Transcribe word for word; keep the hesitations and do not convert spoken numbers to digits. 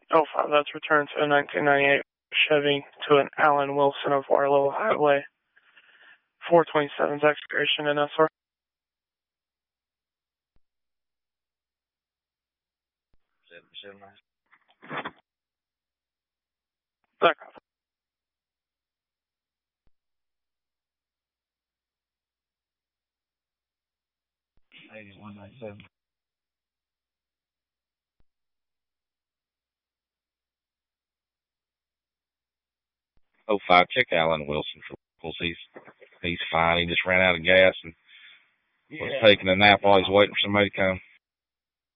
oh five, that's returned to a nineteen ninety-eight Chevy to an Alan Wilson of Warlow Highway. four twenty-seven's expiration in S R. That copy. eighty-one ninety-seven. Oh five, check Alan Wilson for locals. He's he's fine. He just ran out of gas and Yeah. was taking a nap while he's waiting for somebody to come.